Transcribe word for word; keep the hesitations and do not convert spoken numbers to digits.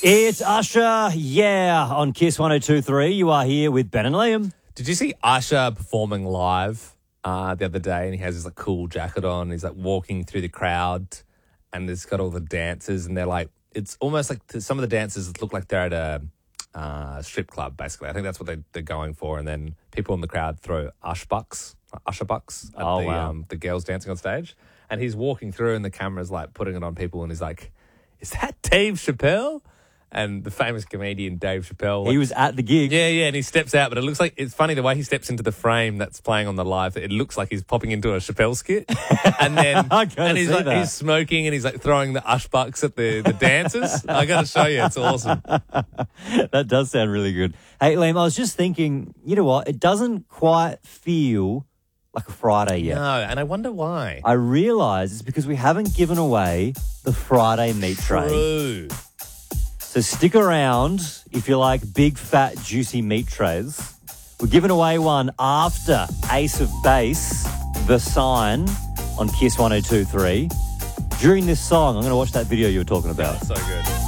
It's Usher, yeah, on Kiss one oh two point three. You are here with Ben and Liam. Did you see Usher performing live uh, the other day? And he has this like cool jacket on. He's like walking through the crowd, and there's got all the dancers, and they're like, it's almost like some of the dancers look like they're at a uh, strip club. Basically, I think that's what they, they're going for. And then people in the crowd throw Ush bucks, Usher bucks at Oh, the wow. um, the girls dancing on stage, and he's walking through, and the camera's like putting it on people, and he's like, "Is that Dave Chappelle?" And the famous comedian Dave Chappelle. He was at the gig. Yeah, yeah, and he steps out, but it looks like, it's funny the way he steps into the frame that's playing on the live, it looks like he's popping into a Chappelle skit. And then, I gotta and he's see like, that. he's smoking and he's like throwing the Ush bucks at the, the dancers. I gotta show you, it's awesome. That does sound really good. Hey, Liam, I was just thinking, you know what? It doesn't quite feel like a Friday yet. No, and I wonder why. I realise it's because we haven't given away the Friday meat tray. True. So stick around if you like big, fat, juicy meat trays. We're giving away one after Ace of Base, The Sign, on Kiss one oh two point three. During this song, I'm going to watch that video you were talking about. So good.